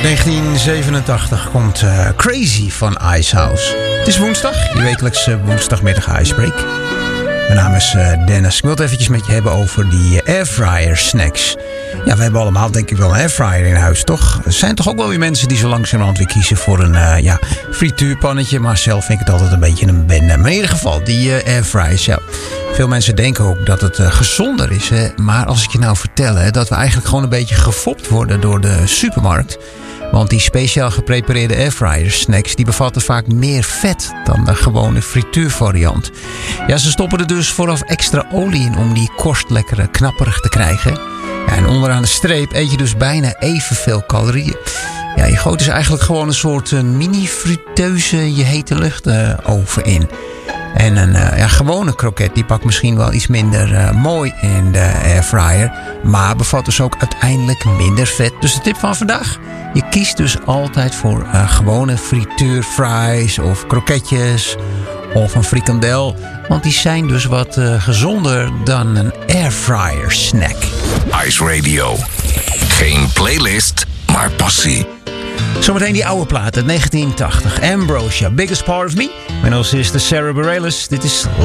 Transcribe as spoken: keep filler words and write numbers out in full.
negentien zevenentachtig komt uh, Crazy van Icehouse. Het is woensdag, je wekelijkse woensdagmiddag Icebreak. Mijn naam is uh, Dennis. Ik wil het eventjes met je hebben over die uh, airfryer snacks. Ja, we hebben allemaal denk ik wel een airfryer in huis, toch? Er zijn toch ook wel weer mensen die zo langzamerhand weer kiezen voor een uh, ja, frituurpannetje. Maar zelf vind ik het altijd een beetje een bende. Maar in ieder geval, die uh, airfryers, ja. Veel mensen denken ook dat het uh, gezonder is. Hè? Maar als ik je nou vertel hè, dat we eigenlijk gewoon een beetje gefopt worden door de supermarkt. Want die speciaal geprepareerde airfryer snacks die bevatten vaak meer vet dan de gewone frituurvariant. Ja, ze stoppen er dus vooraf extra olie in om die korst lekker knapperig te krijgen. Ja, en onderaan de streep eet je dus bijna evenveel calorieën. Ja, je gooit dus eigenlijk gewoon een soort uh, mini-friteuse je hete lucht uh, oven in. En een uh, ja, gewone kroket die pakt misschien wel iets minder uh, mooi in de airfryer. Maar bevat dus ook uiteindelijk minder vet. Dus de tip van vandaag. Je kiest dus altijd voor uh, gewone frituurfries of kroketjes of een frikandel. Want die zijn dus wat uh, gezonder dan een airfryer snack. Ice Radio. Geen playlist, maar passie. Zometeen die oude plaat uit negentien tachtig. Ambrosia, Biggest Part of Me. Mijn als is de Sarah Bareilles. Dit is